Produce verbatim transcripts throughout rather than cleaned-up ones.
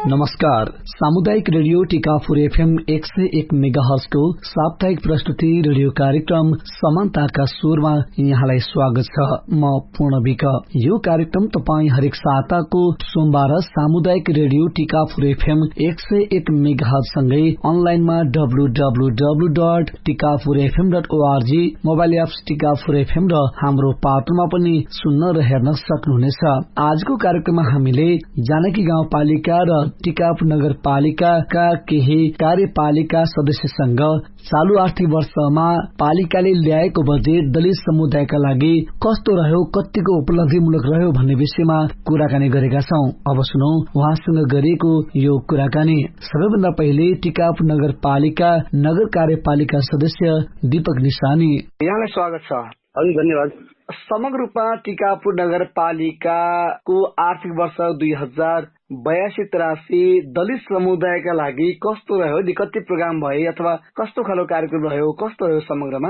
नमस्कार। सामुदायिक radio Tikapur FM एक सय एक मेगाहर्ज को साप्ताहिक प्रस्तुति रेडियो कार्यक्रम समानताका स्वरमा यहाँलाई स्वागत छ। म पूर्ण विक। यो कार्यक्रम तपाई हरेक साताको सोमबार सामुदायिक रेडियो टिकापुर एफएम एक सय एक मेगाहर्ज सँगै अनलाइनमा W W W dot Tikapur FM dot ORG, mobile apps Tikapur FM र हाम्रो पात्रमा पनि सुन्न र हेर्न सक्नुहुनेछ। आजको कार्यक्रममा हामीले जानकी गाउँपालिका र टिकापुर नगरपालिकाका केही कार्यपालिका सदस्यसँग चालू आर्थिक वर्षमा पालिकाले ल्याएको बजेट दलित समुदायका लागि कस्तो रह्यो, कतिको उपलब्धिमूलक रह्यो भन्ने विषयमा कुराकानी गरेका छौं। अब सुनौ उहाँसँग गरिएको यो कुराकानी। सबैभन्दा पहिले टिकापुर नगरपालिका नगर कार्यपालिका सदस्य दीपक निशानी, यहाँलाई स्वागत छ। हजुर, धन्यवाद। समग्र रूपमा टिकापुर नगरपालिकाको आर्थिक वर्ष दुई हजार बयासी त्रियासी दलित समुदायका लागि कस्तो रह्यो? कति प्रोग्राम भए अथवा कस्तो खालको कार्यक्रम रह्यो, कस्तो रह्यो समग्रमा?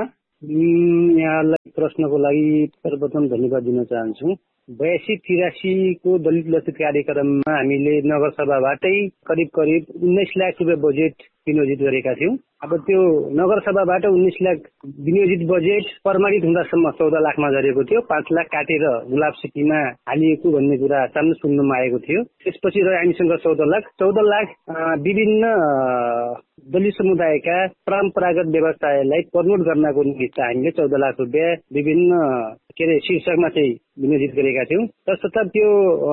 यहाँलाई प्रश्नको लागि सर्वप्रथम धन्यवाद दिन चाहन्छु। बयासी तिरासीको दलित लक्षित कार्यक्रममा हामीले नगरसभाबाटै करिब करिब उन्नाइस लाख रुपियाँ बजेट विनियोजित गरेका थियौं। अब त्यो नगरसभाबाट उन्नाइस लाख विनियोजित बजेट प्रमाणित हुँदासम्म चौध लाखमा झरेको थियो। पाँच लाख काटेर गुलाब सिटीमा हालिएको भन्ने कुरा सामने सुन्नमा आएको थियो। त्यसपछि रह्यो हामीसँग चौध लाख चौध लाख विभिन्न दलित समुदायका परम्परागत व्यवसायलाई प्रमोट गर्नको निमित्त हामीले चौध लाख रुपियाँ विभिन्न के अरे शीर्षकमा चाहिँ विनियोजित गरेका थियौं। तसर्थ त्यो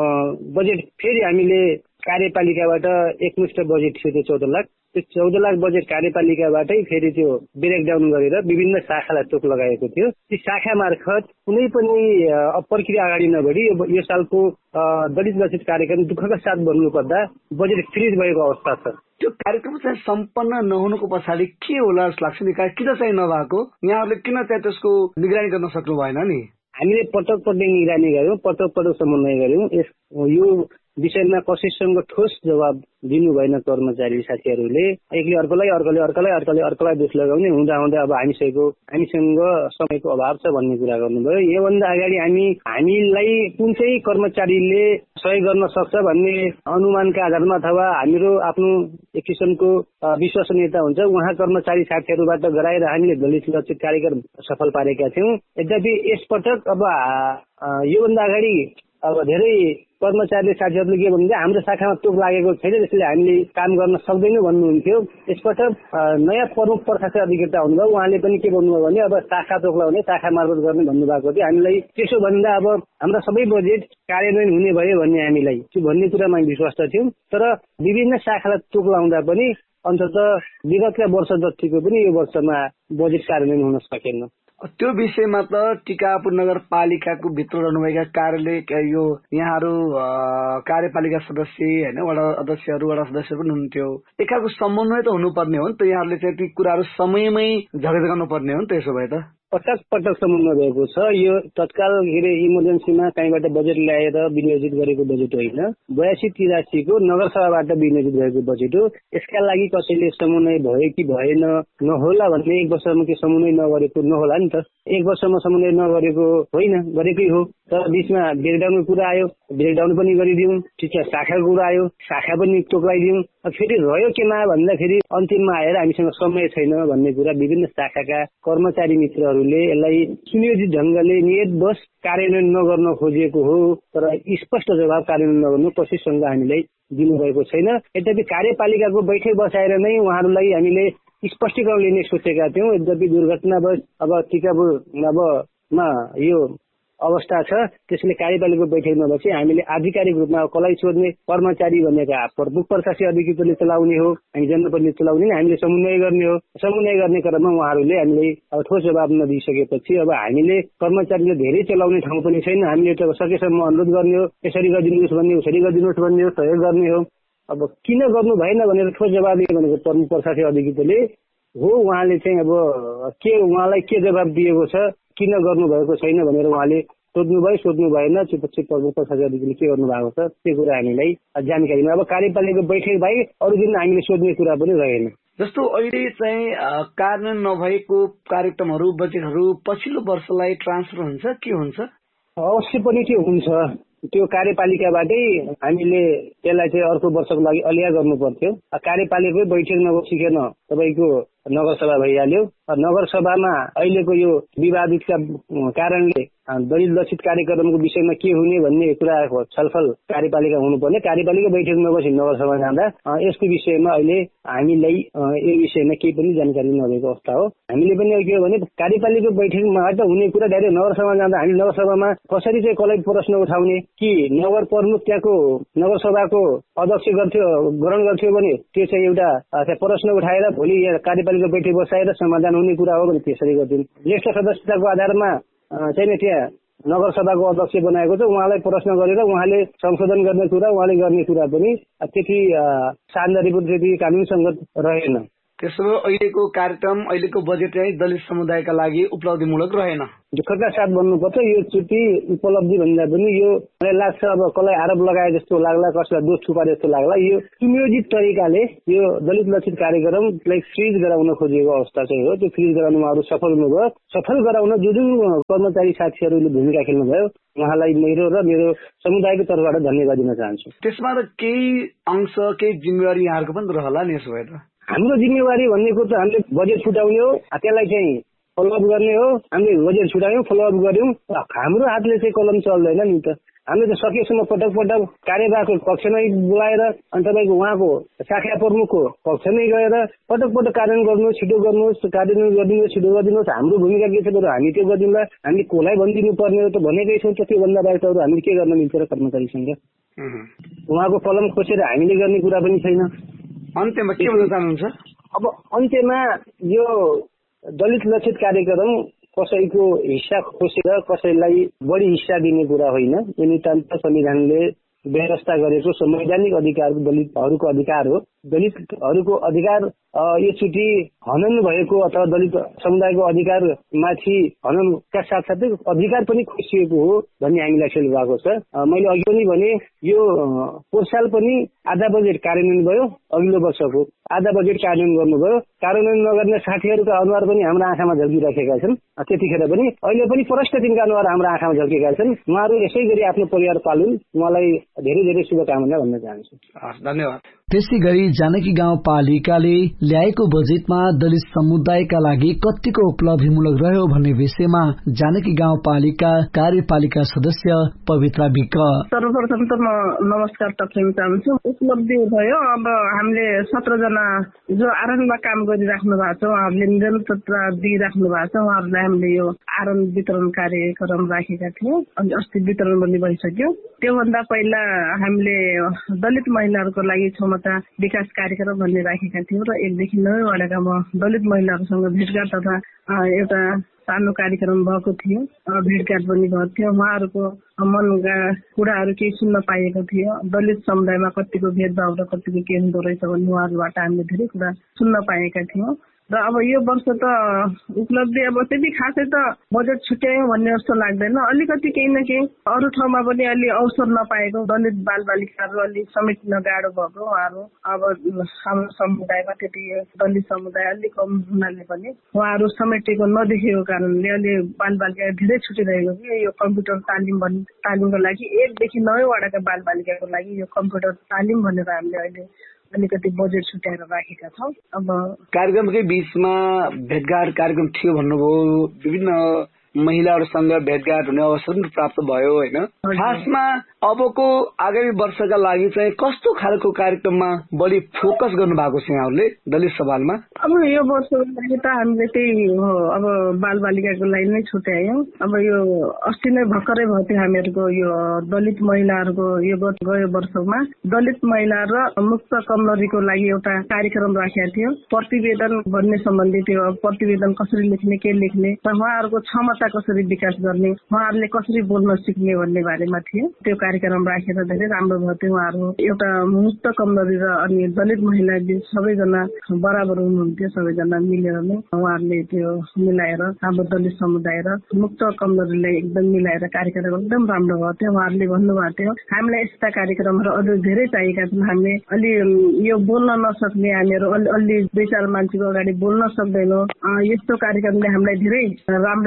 बजेट फेरि हामीले कार्यपालिकाबाट एकमुष्ट बजेट थियो त्यो चौध लाख। त्यो चौध लाख बजेट कार्यपालिकाबाटै फेरि त्यो ब्रेकडाउन गरेर विभिन्न शाखालाई तोक लगाएको थियो। ती शाखा मार्फत कुनै पनि प्रक्रिया अगाडि नबढी यो सालको दलित लक्षित कार्यक्रम दुःखका साथ भन्नुपर्दा बजेट फ्रिज भएको अवस्था छ। त्यो कार्यक्रम चाहिँ सम्पन्न नहुनुको पछाडि के होला जस्तो लाग्छ नि? किन चाहिँ नभएको? यहाँहरूले किन चाहिँ त्यसको निगरानी गर्न सक्नु भएन नि? हामीले पटक पटक निगरानी गर्यौं, पटक पटक समन्वय गर्यौं। यो विषयमा कसैसँग ठोस जवाब दिनु भएन कर्मचारी साथीहरूले। एकले अर्कोलाई अर्कोले अर्कोलाई अर्कोले अर्कोलाई दोष लगाउने हुँदा हुँदा अब हामीसँग हामीसँग समयको अभाव छ भन्ने कुरा गर्नुभयो। योभन्दा अगाडि हामी हामीलाई कुन चाहिँ कर्मचारीले सहयोग गर्न सक्छ भन्ने अनुमानका आधारमा अथवा हाम्रो आफ्नो एक किसिमको विश्वसनीयता हुन्छ उहाँ कर्मचारी साथीहरूबाट गराएर हामीले दलित लक्षित कार्यक्रम सफल पारेका थियौं। यद्यपि यसपटक अब योभन्दा अगाडि अब धेरै कर्मचारीले साथीहरूले के भन्नुहुन्छ, हाम्रो शाखामा तोक लागेको छैन त्यसले हामीले काम गर्न सक्दैनौँ भन्नुहुन्थ्यो। यसपटक नयाँ प्रमुख प्रशासक अधिकृता हुनुभयो, उहाँले पनि के भन्नुभयो भने अब शाखा तोक लगाउने, शाखा मार्फत गर्ने भन्नुभएको थियो। हामीलाई त्यसो भन्दा अब हाम्रा सबै बजेट कार्यान्वयन हुने भयो भन्ने हामीलाई त्यो भन्ने कुरामा विश्वास थियौं। तर विभिन्न शाखालाई तोक लगाउँदा पनि अन्ततः विगतका वर्ष जतिको पनि यो वर्षमा बजेट कार्यान्वयन हुन सकेन। त्यो विषयमा त टिकापुर नगरपालिकाको भित्र रहनुभएका कार्यालय यो यहाँहरू कार्यपालिका सदस्य होइन, वडा अध्यक्षहरू वडा सदस्य पनि हुनुहुन्थ्यो। एक खालको समन्वय त हुनुपर्ने हो नि त। यहाँहरूले चाहिँ ती कुराहरू समयमै झगडा गर्नुपर्ने हो नि त। यसो भए त पटक पटक समन्वय भएको छ। यो तत्काल के अरे इमर्जेन्सीमा कहीँबाट बजेट ल्याएर विनियोजित गरेको बजेट होइन, बयासी तिरासीको नगरसभाबाट विनियोजित भएको बजेट हो। यसका लागि कसैले समन्वय भयो कि भएन नहोला भन्ने एक वर्षमा के समन्वय नगरेको नहोला नि त। एक वर्षमा समन्वय नगरेको होइन, गरेकै हो। तर बिचमा ब्रेकडाउनको कुरा आयो, ब्रेकडाउन पनि गरिदिउँ। ठिक छ, शाखाको कुरा आयो, शाखा पनि तोक्लाइदिउँ। फेरि रह्यो केमा भन्दाखेरि अन्तिममा आएर हामीसँग समय छैन भन्ने कुरा विभिन्न शाखाका कर्मचारी मित्रहरूले यसलाई सुनियोजित ढंगले नियतवश कार्यान्वयन नगर्न खोजिएको हो। तर स्पष्ट जवाब कार्यान्वयन नगर्नु कसैसँग हामीलाई दिनुभएको छैन। यद्यपि कार्यपालिकाको बैठक बसाएर नै उहाँहरूलाई हामीले स्पष्टीकरण लिने सोचेका थियौं। यद्यपि दुर्घटनावश अब टिकापुर नबमा यो अवस्था छ, त्यसले कार्यपालिकाको बैठक नबसी हामीले आधिकारिक रूपमा कसलाई सोध्ने, कर्मचारी भनेका प्रमुख प्रशासकीय अधिकृतले चलाउने हो, हामी जनप्रतिनिधिले चलाउने, हामीले समन्वय गर्ने हो। समन्वय गर्ने क्रममा उहाँहरूले हामीले अब ठोस जवाब नदिइसकेपछि अब हामीले कर्मचारीले धेरै चलाउने ठाउँ पनि छैन। हामीले त सकेसम्म अनुरोध गर्ने हो, यसरी गरिदिनुहोस् भन्ने, उसरी गरिदिनुहोस् भन्ने हो, सहयोग गर्ने हो। अब किन गर्नु भएन भनेर ठोस जवाब दिए भनेको प्रमुख प्रशासकीय अधिकृतले हो। उहाँले चाहिँ अब के उहाँलाई के जवाब दिएको छ, किन गर्नु भएको छैन भनेर उहाँले सोध्नु भयो, सोध्नु भएन। त्यसपछि प्रमुख प्रशासकीय अधिकारीले के गर्नु भएको छ त्यो कुरा हामीलाई जानकारीमा अब कार्यपालिकाको बैठक बाहेक अरू दिन हामीले सोध्ने कुरा पनि रहेन। जस्तो अहिले चाहिँ कार्यान्वयन नभएको कार्यक्रमहरू बजेटहरू पछिल्लो वर्षलाई ट्रान्सफर हुन्छ के हुन्छ? अवश्य पनि त्यो हुन्छ। त्यो कार्यपालिकाबाटै हामीले त्यसलाई चाहिँ अर्को वर्षको लागि अलिया गर्नु पर्थ्यो। कार्यपालिकाकै बैठक नबसिकन तपाईँको नगरसभा भइहाल्यो। नगरसभामा अहिलेको यो विवादितका कारणले दलित लक्षित कार्यक्रमको विषयमा के हुने भन्ने कुराको छलफल कार्यपालिका हुनुपर्ने, कार्यपालिका बैठक नबसी नगरसभा जाँदा यसको विषयमा अहिले हामीलाई यो विषयमा केही पनि जानकारी नभएको अवस्था हो। हामीले पनि के हो भने कार्यपालिका बैठकबाट हुने कुरा डाइरेक्ट नगरसभा जाँदा हामी नगरसभामा कसरी चाहिँ कसलाई प्रश्न उठाउने कि नगर प्रमुख त्यहाँको नगरसभाको अध्यक्ष गर्थ्यो ग्रहण गर्थ्यो भने त्यो चाहिँ एउटा प्रश्न उठाएर भोलि कार्यपालिका बैठक बसाएर समाधान हुने कुरा हो भने त्यसरी गरिदिनु। ज्येष्ठ सदस्यताको आधारमा चाहिँ त्यहाँ नगरसभाको अध्यक्ष बनाएको छ, उहाँलाई प्रश्न गरेर उहाँले संशोधन गर्ने कुरा उहाँले गर्ने कुरा पनि त्यति सान्दर्भिक त्यति कानुन सङ्गत रहेन। त्यसो भए अहिलेको कार्यक्रम अहिलेको बजेट चाहिँ दलित समुदायका लागि उपलब्धिमूलक रहेन। दुःखका साथ भन्नुपर्छ यो चुटी उपलब्धि भन्दा पनि यो मलाई लाग्छ अब कसलाई आरोप लगाए जस्तो लाग्ला, कसलाई दोष थुपारे जस्तो लाग्ला। यो सुनियोजित तरिकाले यो दलित लक्षित कार्यक्रमलाई फ्रिज गराउन खोजिएको अवस्था चाहिँ हो। त्यो फ्रिज गराउनुमा अरू सफल हुनुभयो। सफल गराउन जो जुन कर्मचारी साथीहरूले भूमिका खेल्नुभयो उहाँलाई मेरो र मेरो समुदायको तर्फबाट धन्यवाद दिन चाहन्छु। त्यसमा त केही अंश केही जिम्मेवारी यहाँहरूको पनि रहला नि। यसो भएर हाम्रो जिम्मेवारी भनेको त हामीले बजेट छुटाउने हो, त्यसलाई चाहिँ फलोअप गर्ने हो। हामीले बजेट छुटायौँ, फलोअप गर्यौँ। हाम्रो हातले चाहिँ कलम चल्दैन नि त। हामीले त सकेसम्म पटक पटक कार्यवाहको कक्षमै बोलाएर अनि तपाईँको उहाँको शाखा प्रमुखको कक्षमै गएर पटक पटक कार्यान्वयन गर्नुहोस्, छिटो गर्नुहोस्, कार्यान्वयन गरिदिनुहोस्, छिटो गरिदिनुहोस्। हाम्रो भूमिका के छ बरु हामी त्यो गरिदिउँला। हामीले कसलाई भनिदिनु पर्ने हो त भनेकै छौँ त। त्योभन्दा बाहेक अरू हामीले के गर्न मिल्छ र कर्मचारीसँग? उहाँको कलम खोसेर हामीले गर्ने कुरा पनि छैन। अन्त्यमा के भन्न चाहनुहुन्छ? अब अन्त्यमा यो दलित लक्षित कार्यक्रम कसैको हिस्सा खोसेर कसैलाई बढी हिस्सा दिने कुरा होइन। यो नितान्त संविधानले व्यवस्था गरेको संवैधानिक अधिकार दलितहरूको अधिकार हो। दलितहरूको अधिकार यसचोटि हनन भएको अथवा दलित समुदायको अधिकार माथि हननका साथसाथै अधिकार पनि खोसिएको हो भन्ने हामीलाई फिल भएको छ। मैले अघि पनि भने यो पोहोर साल पनि आधा बजेट कार्यान्वयन भयो, अघिल्लो वर्षको आधा बजेट कार्यान्वयन गर्नुभयो। कार्यान्वयन नगर्ने साथीहरूका अनुहार पनि हाम्रो आँखामा झल्किराखेका छन्। त्यतिखेर पनि अहिले पनि प्रष्ट तिनका अनुहार हाम्रो आँखामा झल्केका छन्। उहाँहरू यसै गरी आफ्नो परिवार पालुन्। उहाँलाई धेरै धेरै शुभकामना भन्न चाहन्छु। धन्यवाद। त्यसै गरी जानकी गाउँपालिकाले ल्याएको बजेटमा दलित समुदायका लागि कतिको उपलब्धिमूलक रह्यो भन्ने विषयमा जानकी गाउँपालिका कार्यपालिका सदस्य पवित्रा विक। सर्वप्रथम त म नमस्कार टक्राउन चाहन्छु। उपलब्धि भयो। अब हामीले सत्र जना जो आरनमा काम गरिराख्नु भएको छ उहाँहरूले निरन्तरता दिइराख्नु भएको छ। उहाँहरूलाई हामीले यो आरन वितरण कार्यक्रम राखेका थियौँ। अनि अस्ति वितरण पनि भइसक्यो। त्योभन्दा पहिला हामीले दलित महिलाहरूको लागि क्षमता विकास कार्यक्रम भन्ने राखेका थियौँ र एकदेखि नौ वडाका दलित महिलाहरूसँग भेटघाट तथा एउटा सानो कार्यक्रम भएको थियो। भेटघाट पनि भएको थियो। उहाँहरूको मनका कुराहरू केही सुन्न पाइएको थियो। दलित समुदायमा कतिको भेदभाव र कतिको के हुँदो रहेछ भन्ने उहाँहरूबाट हामीले धेरै कुरा सुन्न पाएका थियौँ। र अब यो वर्ष त उपलब्धि अब त्यति खासै त बजेट छुट्यायौँ भन्ने जस्तो लाग्दैन। अलिकति केही न केही अरू ठाउँमा पनि अलि अवसर नपाएको दलित बालबालिकाहरू अलिक समेट्न गाह्रो भएको उहाँहरू अब हाम्रो समुदायमा त्यति दलित समुदाय अलिक कम हुनाले पनि उहाँहरू समेटेको नदेखेको कारणले अलि बालबालिका धेरै छुटिरहेको कि यो कम्प्युटर तालिम भन्ने तालिमको लागि एकदेखि नौ वडाका बालबालिकाको लागि यो कम्प्युटर तालिम भनेर हामीले अहिले अलिकति बजेट छुट्याएर राखेका छौँ। अब कार्यक्रमकै बीचमा भेटघाट कार्यक्रम थियो भन्नुभयो। विभिन्न महिलाहरूसँग भेटघाट हुने अवसर पनि प्राप्त भयो होइन। खासमा अबको आगामी वर्षका लागि चाहिँ कस्तो खालको कार्यक्रममा बढी फोकस गर्नु भएको छ यहाँहरूले दलित सवालमा? अब यो वर्षको लागि त हामीले त्यही हो अब बालबालिकाको लागि नै छुट्यायौँ। अब यो अस्ति नै भर्खरै भयो थियो हामीहरूको यो दलित महिलाहरूको यो गयो वर्षमा दलित महिला र मुक्त कमलरीको लागि एउटा कार्यक्रम राखेका थियो। प्रतिवेदन भन्ने सम्बन्धी थियो। प्रतिवेदन कसरी लेख्ने, के लेख्ने र उहाँहरूको क्षमता कसरी विकास गर्ने, उहाँहरूले कसरी बोल्न सिक्ने भन्ने बारेमा थियो। त्यो कार्यक्रम राखेर धेरै राम्रो भयो थियो। उहाँहरू एउटा मुक्त कमलरी र अनि दलित महिला बीच सबैजना बराबर हुनुहुन्थ्यो। सबैजना मिलेर नै उहाँहरूले त्यो मिलाएर हाम्रो दलित समुदाय र मुक्त कमलरीलाई एकदम मिलाएर कार्यक्रम एकदम राम्रो भएको थियो। उहाँहरूले भन्नुभएको थियो हामीलाई यस्ता कार्यक्रमहरू अझ धेरै चाहिएका छन्। हामीले अलि यो बोल्न नसक्ने हामीहरू अलि दुई चार मान्छेको अगाडि बोल्न सक्दैनौँ। यस्तो कार्यक्रमले हामीलाई धेरै राम्रो गर्यो र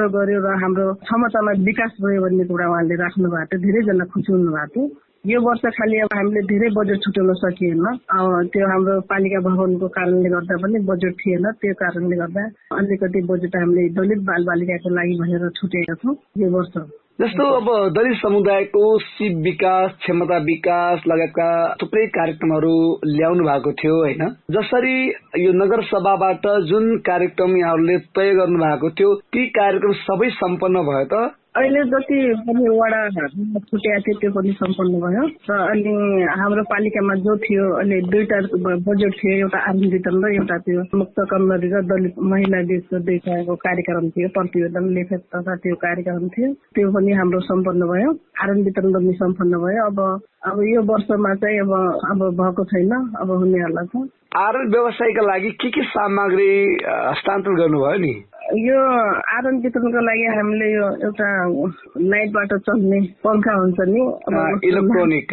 र हाम्रो क्षमतामा विकास भयो भन्ने कुरा उहाँले राख्नु भएको थियो। धेरैजना खुसी हुनु भएको थियो। यो वर्ष खालि अब हामीले धेरै बजेट छुट्याउन सकिएन। त्यो हाम्रो पालिका भवनको कारणले गर्दा पनि बजेट थिएन। त्यो कारणले गर्दा अलिकति बजेट हामीले दलित बालबालिकाको लागि भनेर छुट्याएका छौँ यो वर्ष। जस्तो अब दलित समुदायको सिप विकास, क्षमता विकास लगायतका थुप्रै कार्यक्रमहरू ल्याउनु भएको थियो होइन। जसरी यो नगर सभाबाट जुन कार्यक्रम यहाँहरूले तय गर्नु भएको थियो ती कार्यक्रम सबै सम्पन्न भयो त? अहिले जति पनि वडा छुट्याएको थियो त्यो पनि सम्पन्न भयो र अनि हाम्रो पालिकामा जो थियो अहिले दुईटा बजेट थियो, एउटा आर्मी वितरण र एउटा त्यो मुक्त कमलरी र दलित महिला बीचको दुईटाको कार्यक्रम थियो, प्रतिवेदन लेखेर तथा त्यो कार्यक्रम थियो, त्यो पनि हाम्रो सम्पन्न भयो। आर्मी वितरण पनि सम्पन्न भयो। अब अब यो वर्षमा चाहिँ अब अब भएको छैन, अब हुनेवाला छ। आर्मी व्यवसायका लागि के के सामग्री हस्तान्तरण गर्नुभयो नि? यो आर्मी वितरणको लागि हामीले यो एउटा लाइटबाट चल्ने पंखा हुन्छ नि, इलेक्ट्रोनिक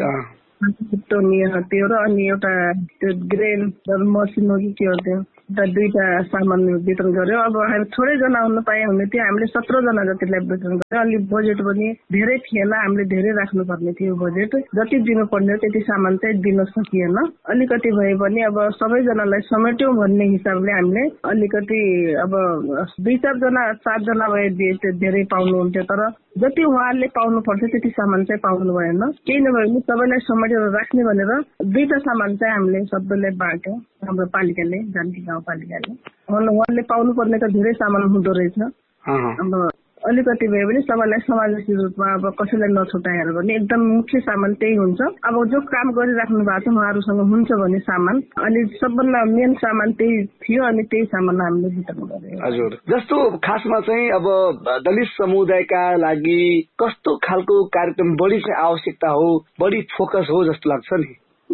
त्यो र अनि एउटा त्यो ग्रेन मसिन हो कि के हो त्यो दुईटा सामान वितरण गर्यो। अब हामी थोरै जना आउनु पाए हुने थियो। हामीले सत्र जना जतिलाई वितरण गर्यो। अलि बजेट पनि धेरै थिएन, हामीले धेरै राख्नुपर्ने थियो बजेट। जति दिनुपर्ने त्यति सामान चाहिँ दिन सकिएन। अलिकति भए पनि अब सबैजनालाई समेट्यौँ भन्ने हिसाबले हामीले अलिकति अब दुई चारजना सातजना भए धेरै पाउनुहुन्थ्यो, तर जति उहाँहरूले पाउनु पर्थ्यो त्यति सामान चाहिँ पाउनु भएन। केही नभए पनि सबैलाई समेटेर राख्ने भनेर दुईटा सामान चाहिँ हामीले सबैलाई बाँट्यो हाम्रो पालिकाले, जानकी गाउँपालिकाले। उहाँले पाउनु पर्ने त धेरै सामान हुँदो रहेछ। अब अलिकति भए पनि सबैलाई समावेशी रूपमा अब कसैलाई नछुटाएर भने एकदम मुख्य सामान त्यही हुन्छ। अब जो काम गरिराख्नु भएको छ उहाँहरूसँग हुन्छ भने सामान अनि सबभन्दा मेन सामान त्यही थियो अनि त्यही सामान हामीले वितरण गर्यौँ। हजुर, जस्तो खासमा चाहिँ अब दलित समुदायका लागि कस्तो खालको कार्यक्रम बढी चाहिँ आवश्यकता हो, बढी फोकस हो जस्तो लाग्छ नि?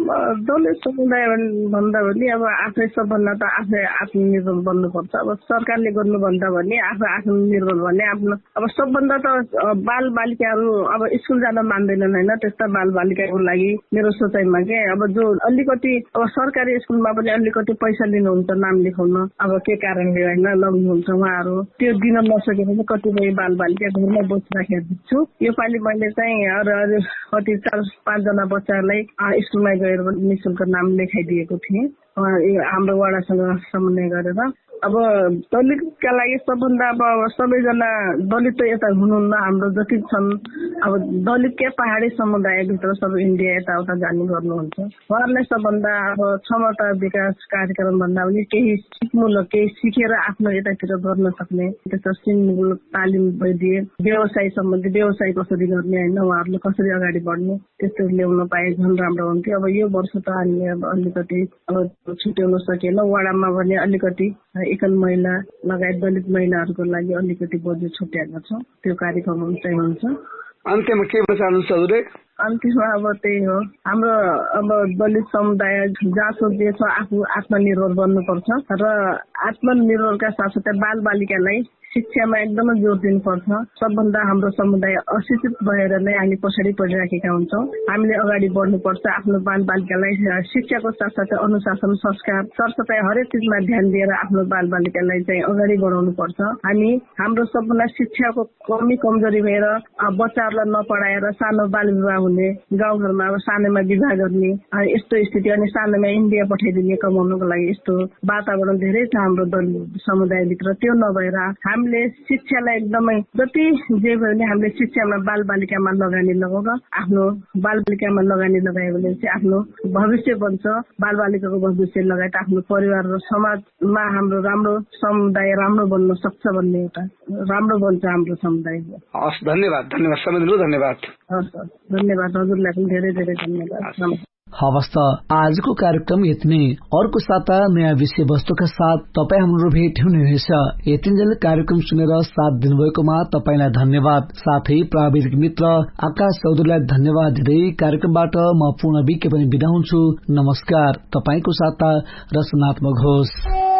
दलित समुदाय भन्दा पनि अब आफै सबभन्दा त आफै आत्मनिर्भर बन्नुपर्छ। अब सरकारले गर्नुभन्दा भने आफै आत्मनिर्भर भने आफ्नो अब सबभन्दा त बाल बालिकाहरू अब स्कुल जान मान्दैनन् होइन। त्यस्ता बाल बालिकाको लागि मेरो सोचाइमा के अब जो अलिकति अब सरकारी स्कुलमा पनि अलिकति पैसा लिनुहुन्छ नाम लेखाउन, अब के कारणले होइन लग्नुहुन्छ उहाँहरू, त्यो दिन नसके पनि कतिपय बाल बालिका घरमा बसिराखेको छु। योपालि मैले चाहिँ अरू कति चार पाँचजना बच्चाहरूलाई स्कुलमा गएर निःशुल्क नाम लेखाइदिएको थिएँ हाम्रो वडासँग समन्वय गरेर। अब दलितका लागि सबभन्दा अब सबैजना दलित त यता हुनुहुन्न, हाम्रो जति छन् अब दलितकै पहाडी समुदायभित्र सब इन्डिया यताउता जाने गर्नुहुन्छ। उहाँहरूलाई सबभन्दा अब क्षमता विकास कार्यक्रम भन्दा पनि केही सिक्नुमूलक केही सिकेर आफ्नो यतातिर गर्न सक्ने त्यस्तो सिक्नुमूलक तालिम दिए, व्यवसाय सम्बन्धी व्यवसाय कसरी गर्ने होइन, उहाँहरूले कसरी अगाडि बढ्ने त्यस्तो ल्याउन पाए झन् राम्रो हुन्थ्यो। अब यो वर्ष त हामीले अब अलिकति अब छुट्याउन सकेन। वडामा भने अलिकति एकल महिला लगायत दलित महिलाहरूको लागि अलिकति बजेट छुट्याएका छौँ, त्यो कार्यक्रम चाहिँ हुन्छ। अन्त्यमा के भन्न चाहनुहुन्छ हजुरले? अन्त्यमा अब त्यही हो, हाम्रो अब दलित समुदाय जहाँसुकै छ आफू आत्मनिर्भर बन्नुपर्छ र आत्मनिर्भरका साथसाथै बाल बालिकालाई शिक्षामा एकदमै जोड दिनुपर्छ। सबभन्दा हाम्रो समुदाय अशिक्षित भएर नै हामी पछाडि परिराखेका हुन्छौँ। हामीले अगाडि बढ्नुपर्छ। आफ्नो बाल बालिकालाई शिक्षाको साथसाथै अनुशासन, संस्कार, सरसफाइ हरेक चिजमा ध्यान दिएर आफ्नो बाल बालिकालाई चाहिँ अगाडि बढाउनु पर्छ। हामी हाम्रो सबभन्दा शिक्षाको कमी कमजोरी भएर बच्चाहरूलाई नपढाएर सानो बाल विवाह हुने, गाउँघरमा अब सानोमा विवाह गर्ने यस्तो स्थिति अनि सानोमा इन्डिया पठाइदिने कमाउनुको लागि यस्तो वातावरण धेरै छ हाम्रो दलित समुदायभित्र। त्यो नभएर हामीले शिक्षालाई एकदमै जति जे भयो भने हामीले शिक्षामा बाल बालिकामा लगानी लगाउन, आफ्नो बाल बालिकामा लगानी लगायो भने चाहिँ आफ्नो भविष्य बन्छ। बाल बालिकाको भविष्य लगायत आफ्नो परिवार र समाजमा हाम्रो राम्रो समुदाय राम्रो बन्न सक्छ भन्ने एउटा राम्रो बन्छ हाम्रो समुदाय। हस्, धन्यवाद धन्यवाद समय दिनु, धन्यवाद। हस् हस्, धन्यवाद हजुरलाई पनि धेरै धेरै धन्यवाद। हवस् त आजको कार्यक्रम यति नै। अर्को साता नयाँ विषय वस्तुका साथ तपाईँ हाम्रो भेट हुनेछ। यतिन्जेल कार्यक्रम सुनेर साथ दिनुभएकोमा तपाईँलाई धन्यवाद। साथै प्राविधिक मित्र आकाश चौधरीलाई धन्यवाद दिँदै कार्यक्रमबाट म पूर्ण विके पनि बिदा हुन्छु। नमस्कार। तपाईँको साता रचनात्मक होस्।